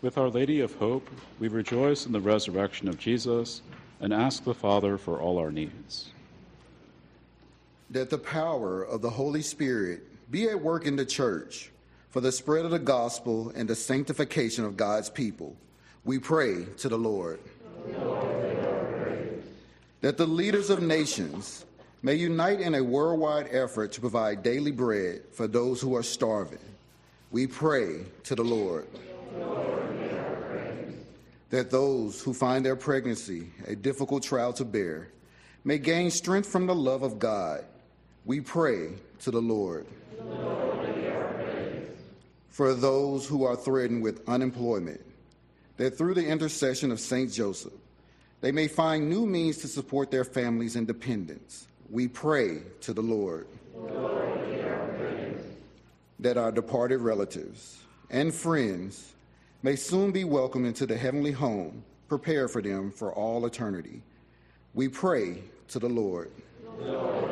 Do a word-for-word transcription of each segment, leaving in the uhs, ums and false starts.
With Our Lady of Hope, we rejoice in the resurrection of Jesus and ask the Father for all our needs. That the power of the Holy Spirit be at work in the church for the spread of the gospel and the sanctification of God's people, we pray to the Lord. Lord, that the leaders of nations may unite in a worldwide effort to provide daily bread for those who are starving, we pray to the Lord. Lord, that those who find their pregnancy a difficult trial to bear may gain strength from the love of God, we pray to the Lord. Lord, for those who are threatened with unemployment, that through the intercession of Saint Joseph, they may find new means to support their families and dependents, we pray to the Lord. Lord, that our departed relatives and friends may soon be welcomed into the heavenly home prepared for them for all eternity, we pray to the Lord. Lord,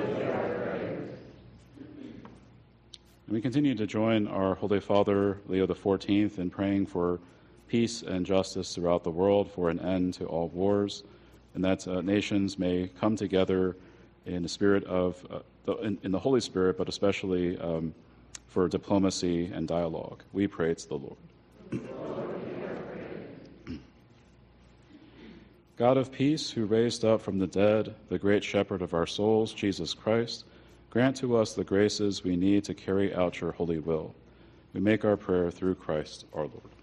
and we continue to join our Holy Father, Leo the fourteenth, in praying for peace and justice throughout the world, for an end to all wars, and that uh, nations may come together in the spirit of, uh, the, in, in the Holy Spirit, but especially um, for diplomacy and dialogue. We pray to the Lord. God of peace, who raised up from the dead the great shepherd of our souls, Jesus Christ, grant to us the graces we need to carry out your holy will. We make our prayer through Christ our Lord.